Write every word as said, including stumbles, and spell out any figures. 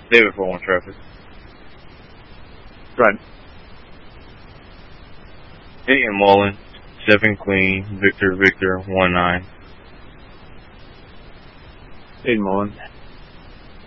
David four one traffic. Right. eight in Mullen, seven Queen, Victor Victor one nine. eight Mullen.